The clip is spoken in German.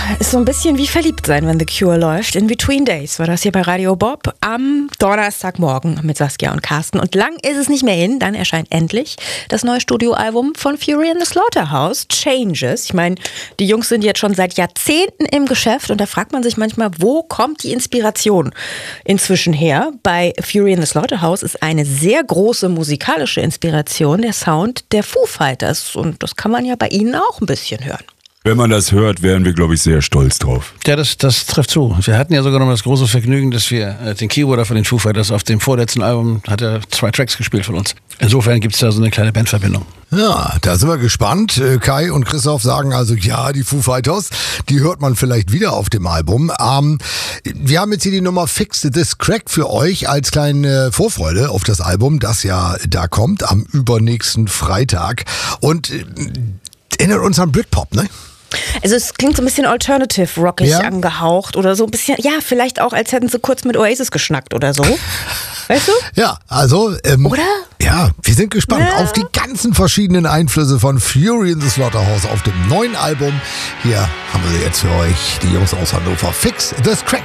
ist so ein bisschen wie verliebt sein, wenn The Cure läuft. In Between Days war das hier bei Radio Bob am Donnerstagmorgen mit Saskia und Carsten. Und lang ist es nicht mehr hin, dann erscheint endlich das neue Studioalbum von Fury and the Slaughterhouse, Changes. Ich meine, die Jungs sind jetzt schon seit Jahrzehnten im Geschäft und da fragt man sich manchmal, wo kommt die Inspiration inzwischen her? Bei Fury and the Slaughterhouse ist eine sehr große musikalische Inspiration der Sound der Foo Fighters und das kann man ja bei ihnen auch ein bisschen hören. Wenn man das hört, wären wir, glaube ich, sehr stolz drauf. Ja, das trifft zu. Wir hatten ja sogar noch das große Vergnügen, dass wir den Keyboarder von den Foo Fighters auf dem vorletzten Album hat er 2 Tracks gespielt von uns. Insofern gibt es da so eine kleine Bandverbindung. Ja, da sind wir gespannt. Kai und Christoph sagen also, ja, die Foo Fighters, die hört man vielleicht wieder auf dem Album. Wir haben jetzt hier die Nummer Fix This Crack für euch als kleine Vorfreude auf das Album, das ja da kommt am übernächsten Freitag. Und erinnert uns an Britpop, ne? Also es klingt so ein bisschen alternative-rockig angehaucht oder so ein bisschen, ja, vielleicht auch, als hätten sie kurz mit Oasis geschnackt oder so. Weißt du? Ja, also, oder? Ja, wir sind gespannt auf die ganzen verschiedenen Einflüsse von Fury and the Slaughterhouse auf dem neuen Album. Hier haben wir jetzt für euch die Jungs aus Hannover. Fix This Crack.